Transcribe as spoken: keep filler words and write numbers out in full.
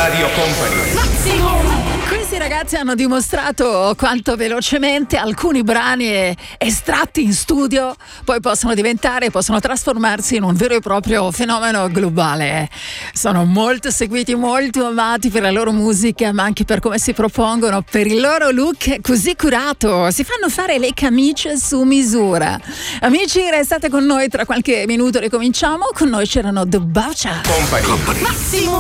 Radio Company. Questi ragazzi hanno dimostrato quanto velocemente alcuni brani estratti in studio poi possono diventare, possono trasformarsi in un vero e proprio fenomeno globale. Sono molto seguiti, molto amati per la loro musica, ma anche per come si propongono, per il loro look così curato. Si fanno fare le camicie su misura. Amici, restate con noi, tra qualche minuto ricominciamo. Con noi c'erano The Boucher. Company. Company. Massimo